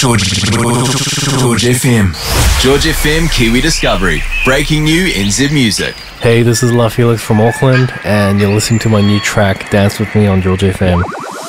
George FM. George FM Kiwi Discovery. Breaking new in Zip Music. Hey, this is La Felix from Auckland, and you're listening to my new track, Dance With Me on George FM.